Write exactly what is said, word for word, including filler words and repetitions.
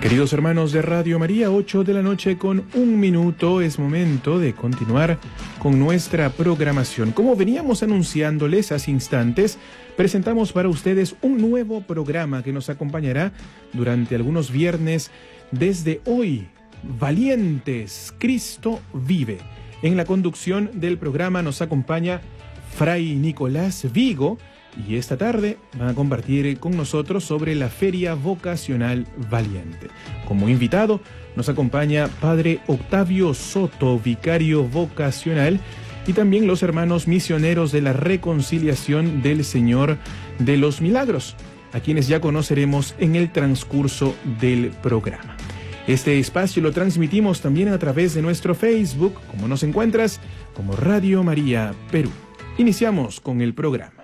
Queridos hermanos de Radio María, ocho de la noche con un minuto, es momento de continuar con nuestra programación. Como veníamos anunciándoles hace instantes, presentamos para ustedes un nuevo programa que nos acompañará durante algunos viernes desde hoy. Valientes, Cristo vive. En la conducción del programa nos acompaña Fray Nicolás Vigo, y esta tarde van a compartir con nosotros sobre la Feria Vocacional Valiente. Como invitado nos acompaña Padre Octavio Soto, vicario vocacional, y también los hermanos misioneros de la Reconciliación del Señor de los Milagros, a quienes ya conoceremos en el transcurso del programa. Este espacio lo transmitimos también a través de nuestro Facebook, como nos encuentras, como Radio María Perú. Iniciamos con el programa.